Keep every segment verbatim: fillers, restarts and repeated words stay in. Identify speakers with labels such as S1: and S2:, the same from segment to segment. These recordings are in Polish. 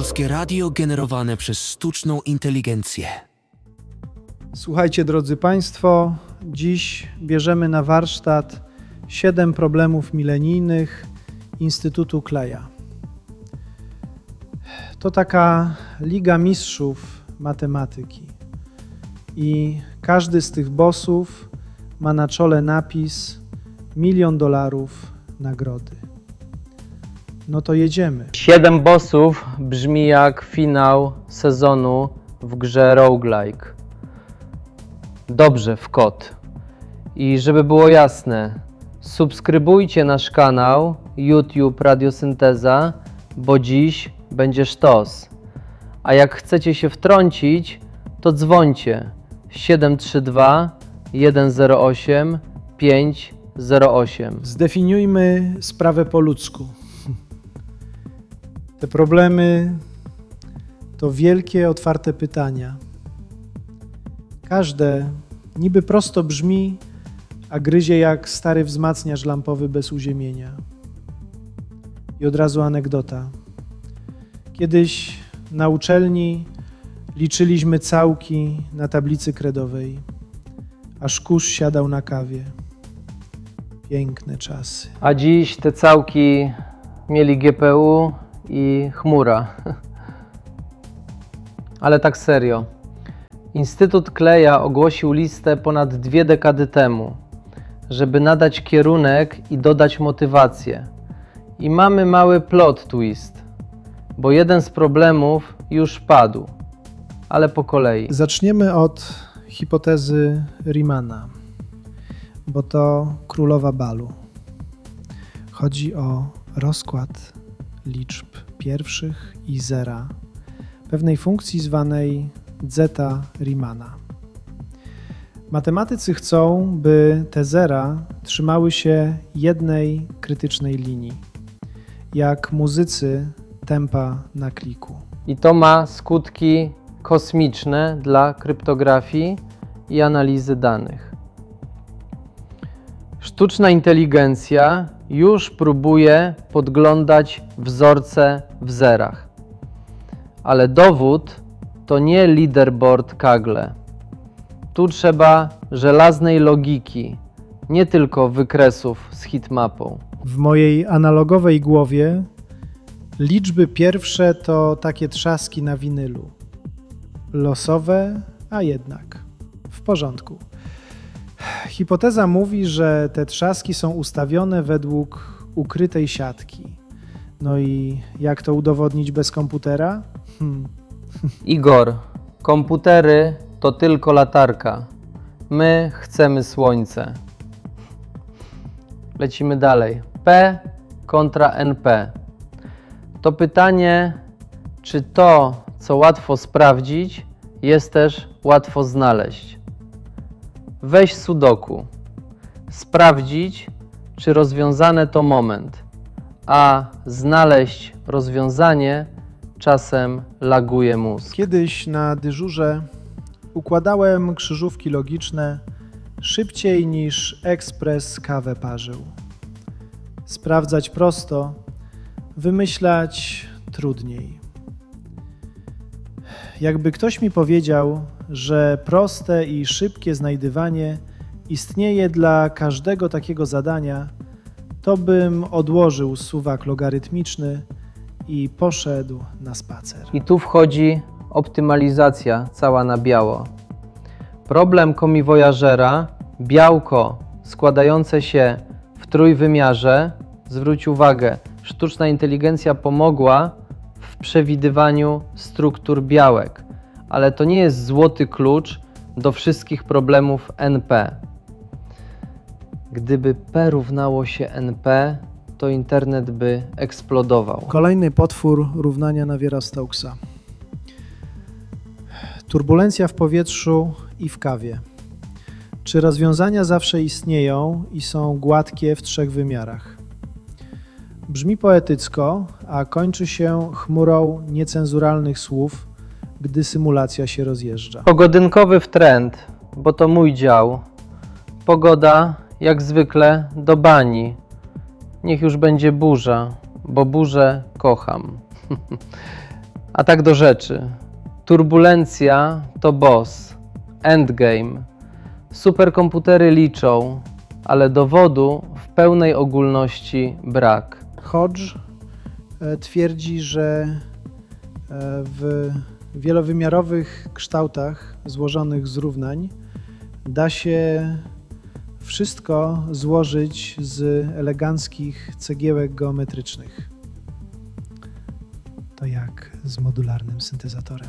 S1: Polskie radio generowane przez sztuczną inteligencję.
S2: Słuchajcie, drodzy Państwo, dziś bierzemy na warsztat siedem problemów milenijnych Instytutu Kleja. To taka Liga Mistrzów Matematyki i każdy z tych bossów ma na czole napis milion dolarów nagrody. No to jedziemy.
S3: Siedem bossów brzmi jak finał sezonu w grze roguelike. Dobrze, w kod. I żeby było jasne, subskrybujcie nasz kanał YouTube Radiosynteza, bo dziś będzie sztos. A jak chcecie się wtrącić, to dzwońcie siedem trzy dwa jeden zero osiem pięć zero osiem.
S2: Zdefiniujmy sprawę po ludzku. Te problemy to wielkie, otwarte pytania. Każde niby prosto brzmi, a gryzie jak stary wzmacniacz lampowy bez uziemienia. I od razu anegdota. Kiedyś na uczelni liczyliśmy całki na tablicy kredowej, aż kurz siadał na kawie. Piękne czasy.
S3: A dziś te całki mieli G P U i chmura. Ale tak serio. Instytut Kleja ogłosił listę ponad dwie dekady temu, żeby nadać kierunek i dodać motywację. I mamy mały plot twist, bo jeden z problemów już padł, ale po kolei.
S2: Zaczniemy od hipotezy Riemanna, bo to królowa balu. Chodzi o rozkład liczb pierwszych i zera pewnej funkcji zwanej zeta Riemanna. Matematycy chcą, by te zera trzymały się jednej krytycznej linii, jak muzycy tempa na kliku.
S3: I to ma skutki kosmiczne dla kryptografii i analizy danych. Sztuczna inteligencja już próbuje podglądać wzorce w zerach. Ale dowód to nie leaderboard Kaggle. Tu trzeba żelaznej logiki, nie tylko wykresów z heatmapą.
S2: W mojej analogowej głowie liczby pierwsze to takie trzaski na winylu. Losowe, a jednak w porządku. Hipoteza mówi, że te trzaski są ustawione według ukrytej siatki. No i jak to udowodnić bez komputera? Hmm.
S3: Igor, komputery to tylko latarka. My chcemy słońce. Lecimy dalej. P kontra N P. To pytanie, czy to, co łatwo sprawdzić, jest też łatwo znaleźć. Weź sudoku. Sprawdzić, czy rozwiązane to moment, a znaleźć rozwiązanie czasem laguje mózg.
S2: Kiedyś na dyżurze układałem krzyżówki logiczne szybciej niż ekspres kawę parzył. Sprawdzać prosto, wymyślać trudniej. Jakby ktoś mi powiedział, że proste i szybkie znajdywanie istnieje dla każdego takiego zadania, to bym odłożył suwak logarytmiczny i poszedł na spacer.
S3: I tu wchodzi optymalizacja cała na biało. Problem komiwojażera, białko składające się w trójwymiarze, zwróć uwagę, sztuczna inteligencja pomogła w przewidywaniu struktur białek, ale to nie jest złoty klucz do wszystkich problemów N P. Gdyby P równało się N P, to internet by eksplodował.
S2: Kolejny potwór równania Naviera-Stokesa. Turbulencja w powietrzu i w kawie. Czy rozwiązania zawsze istnieją i są gładkie w trzech wymiarach? Brzmi poetycko, a kończy się chmurą niecenzuralnych słów, gdy symulacja się rozjeżdża.
S3: Pogodynkowy wtręt, bo to mój dział. Pogoda, jak zwykle, do bani. Niech już będzie burza, bo burzę kocham. A tak do rzeczy. Turbulencja to boss, endgame. Superkomputery liczą, ale dowodu w pełnej ogólności brak.
S2: Hodge e, twierdzi, że e, w wielowymiarowych kształtach złożonych z równań da się wszystko złożyć z eleganckich cegiełek geometrycznych. To jak z modularnym syntezatorem.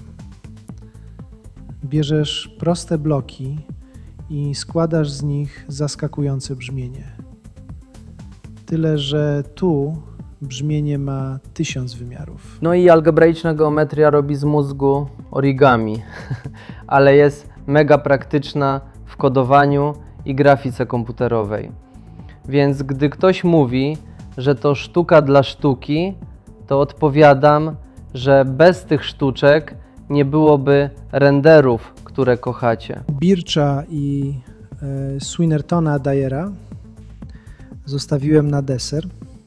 S2: Bierzesz proste bloki i składasz z nich zaskakujące brzmienie. Tyle, że tu brzmienie ma tysiąc wymiarów.
S3: No i algebraiczna geometria robi z mózgu origami, ale jest mega praktyczna w kodowaniu i grafice komputerowej. Więc gdy ktoś mówi, że to sztuka dla sztuki, to odpowiadam, że bez tych sztuczek nie byłoby renderów, które kochacie.
S2: Bircha i e, Swinnertona Dyera zostawiłem na deser.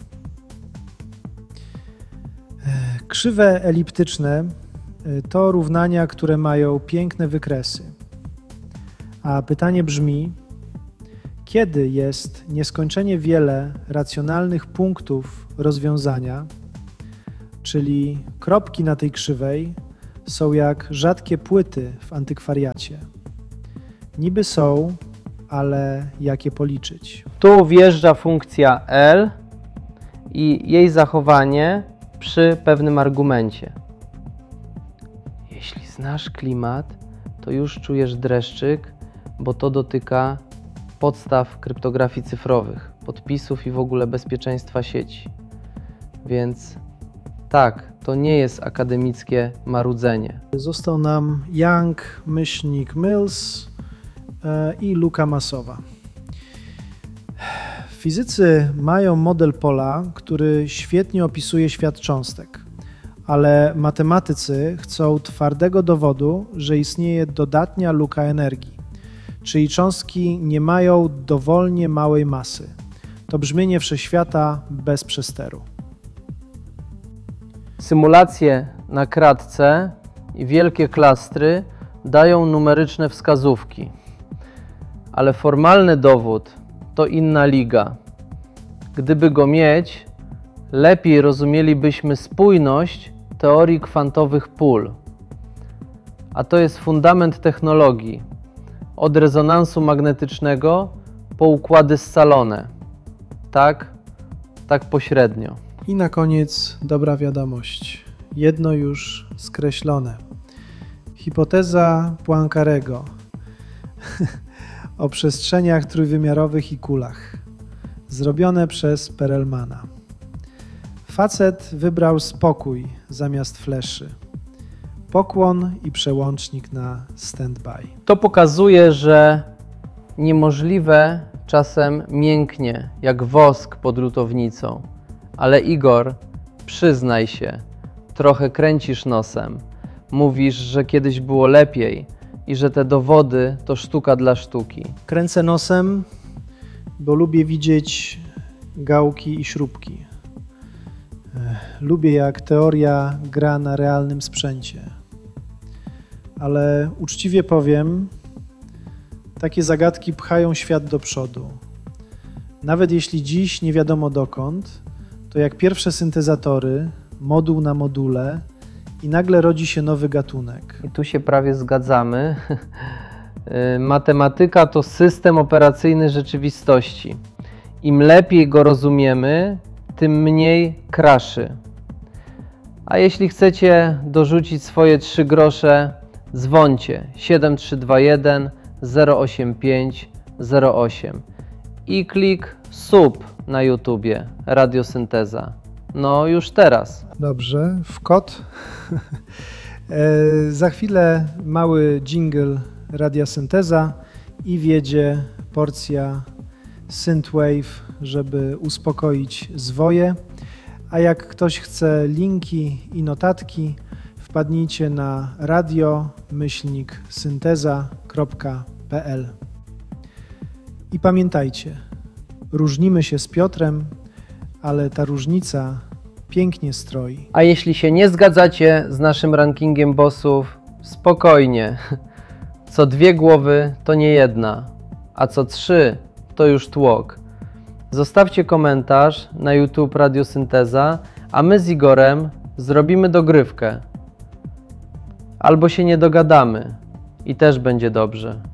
S2: E, krzywe eliptyczne e, to równania, które mają piękne wykresy. A pytanie brzmi, kiedy jest nieskończenie wiele racjonalnych punktów rozwiązania, czyli kropki na tej krzywej są jak rzadkie płyty w antykwariacie. Niby są, ale jak je policzyć?
S3: Tu wjeżdża funkcja L i jej zachowanie przy pewnym argumencie. Jeśli znasz klimat, to już czujesz dreszczyk, bo to dotyka podstaw kryptografii cyfrowych, podpisów i w ogóle bezpieczeństwa sieci. Więc tak, to nie jest akademickie marudzenie.
S2: Został nam Young, myślnik Mills e, i luka masowa. Fizycy mają model pola, który świetnie opisuje świat cząstek, ale matematycy chcą twardego dowodu, że istnieje dodatnia luka energii, czyli cząstki nie mają dowolnie małej masy. To brzmienie wszechświata bez przesteru.
S3: Symulacje na kratce i wielkie klastry dają numeryczne wskazówki, ale formalny dowód to inna liga. Gdyby go mieć, lepiej rozumielibyśmy spójność teorii kwantowych pól. A to jest fundament technologii, od rezonansu magnetycznego po układy scalone. Tak, tak pośrednio.
S2: I na koniec dobra wiadomość. Jedno już skreślone. Hipoteza Poincarego o przestrzeniach trójwymiarowych i kulach. Zrobione przez Perelmana. Facet wybrał spokój zamiast fleszy. Pokłon i przełącznik na standby.
S3: To pokazuje, że niemożliwe czasem mięknie, jak wosk pod lutownicą. Ale Igor, przyznaj się, trochę kręcisz nosem. Mówisz, że kiedyś było lepiej i że te dowody to sztuka dla sztuki.
S2: Kręcę nosem, bo lubię widzieć gałki i śrubki. Lubię, jak teoria gra na realnym sprzęcie. Ale uczciwie powiem, takie zagadki pchają świat do przodu. Nawet jeśli dziś nie wiadomo dokąd, to jak pierwsze syntezatory, moduł na module i nagle rodzi się nowy gatunek.
S3: I tu się prawie zgadzamy. Matematyka to system operacyjny rzeczywistości. Im lepiej go rozumiemy, tym mniej kraszy. A jeśli chcecie dorzucić swoje trzy grosze, dzwońcie siedem trzy dwa jeden zero osiem pięć zero osiem i klik sub na YouTubie Radiosynteza. No już teraz.
S2: Dobrze, w kod. e, za chwilę mały dżingle Radia Synteza i wjedzie porcja synthwave, żeby uspokoić zwoje. A jak ktoś chce linki i notatki, wpadnijcie na radio myślnik synteza kropka p l. I pamiętajcie, różnimy się z Piotrem, ale ta różnica pięknie stroi.
S3: A jeśli się nie zgadzacie z naszym rankingiem bossów, spokojnie. Co dwie głowy to nie jedna, a co trzy to już tłok. Zostawcie komentarz na YouTube Radiosynteza, a my z Igorem zrobimy dogrywkę. Albo się nie dogadamy i też będzie dobrze.